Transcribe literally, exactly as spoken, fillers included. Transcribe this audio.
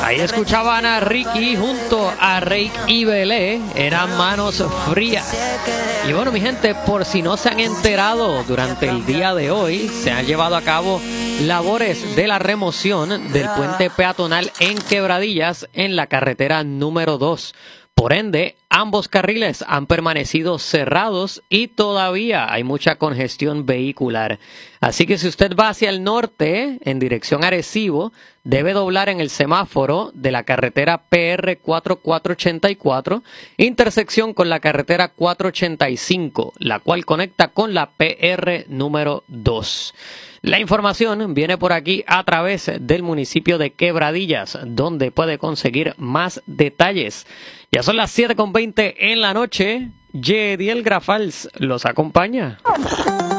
Ahí escuchaban a Ricky junto a Rake y Belé, eran Manos Frías. Y bueno, mi gente, por si no se han enterado, durante el día de hoy se han llevado a cabo labores de la remoción del puente peatonal en Quebradillas en la carretera número dos. Por ende, ambos carriles han permanecido cerrados y todavía hay mucha congestión vehicular. Así que si usted va hacia el norte, en dirección a Arecibo, debe doblar en el semáforo de la carretera P R cuatro cuatro ochenta y cuatro, intersección con la carretera cuatro ochenta y cinco, la cual conecta con la P R número dos. La información viene por aquí a través del municipio de Quebradillas, donde puede conseguir más detalles. Ya son las siete con veinte en la noche. Yediel Grafals los acompaña.